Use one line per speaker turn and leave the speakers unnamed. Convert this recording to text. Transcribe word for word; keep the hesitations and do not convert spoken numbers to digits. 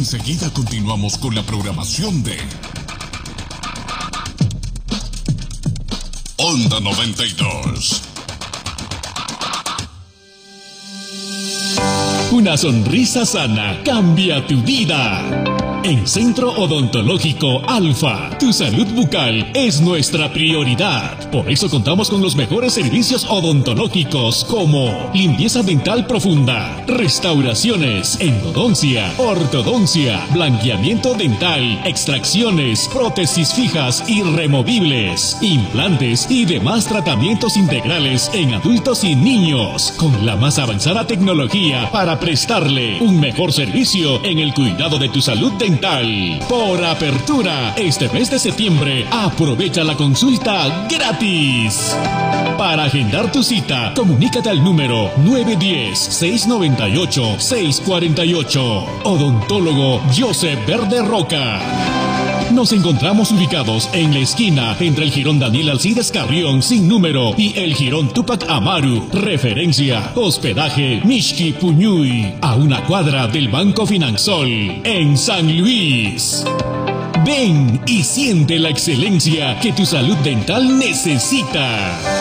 Enseguida continuamos con la programación de Onda noventa y dos.
Una sonrisa sana cambia tu vida. En Centro Odontológico Alfa, tu salud bucal es nuestra prioridad. Por eso contamos con los mejores servicios odontológicos como limpieza dental profunda, restauraciones, endodoncia, ortodoncia, blanqueamiento dental, extracciones, prótesis fijas y removibles, implantes y demás tratamientos integrales en adultos y niños, con la más avanzada tecnología para prestarle un mejor servicio en el cuidado de tu salud dental. Por apertura, este mes de septiembre, aprovecha la consulta gratis. Para agendar tu cita, comunícate al número nueve uno cero, seis nueve ocho, seis cuatro ocho. Odontólogo Joseph Verde Roca. Nos encontramos ubicados en la esquina entre el Jirón Daniel Alcides Carrión sin número y el Jirón Tupac Amaru. Referencia: hospedaje Mishki Puñuy, a una cuadra del Banco Finansol, en San Luis. Ven y siente la excelencia que tu salud dental necesita.